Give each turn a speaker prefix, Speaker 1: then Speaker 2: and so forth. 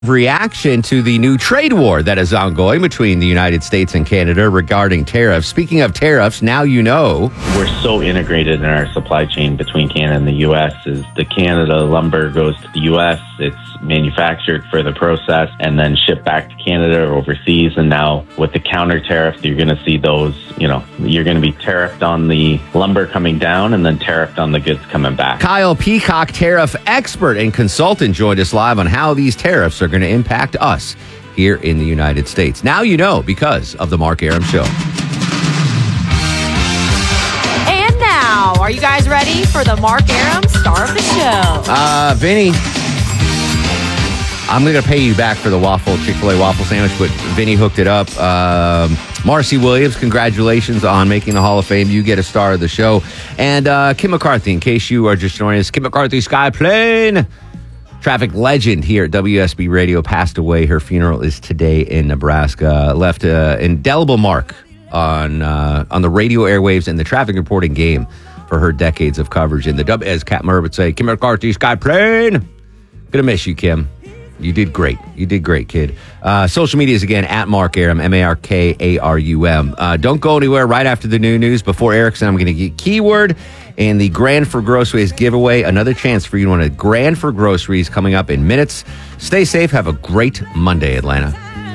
Speaker 1: reaction to the new trade war that is ongoing between the United States and Canada regarding tariffs. Speaking of tariffs, now you know.
Speaker 2: We're so integrated in our supply chain between Canada and the U.S. Is the Canada lumber goes to the U.S., it's manufactured, further processed, and then shipped back to Canada or overseas. And now with the counter tariffs, you're going to see those, you're going to be tariffed on the lumber coming down and then tariffed on the goods coming back.
Speaker 1: Kyle Peacock, tariff expert and consultant, joined us live on how these tariffs are going to impact us here in the United States. Now you know because of the Mark Arum Show.
Speaker 3: And now, are you guys ready for the Mark Arum star of the show?
Speaker 1: Vinny, I'm going to pay you back for the Chick-fil-A waffle sandwich, but Vinny hooked it up. Marcy Williams, congratulations on making the Hall of Fame. You get a star of the show. And Kim McCarthy, in case you are just joining us, Kim McCarthy, Skyplane, traffic legend here at WSB Radio, passed away. Her funeral is today in Nebraska. Left an indelible mark on the radio airwaves and the traffic reporting game for her decades of coverage. And as Kat Murr would say, Kim McCarthy, Skyplane. Gonna miss you, Kim. You did great. You did great, kid. Social media is again at Mark Arum, MarkArum. Don't go anywhere. Right after the new news, before Erickson, I'm going to get keyword and the Grand for Groceries giveaway. Another chance for you to win a Grand for Groceries coming up in minutes. Stay safe. Have a great Monday, Atlanta.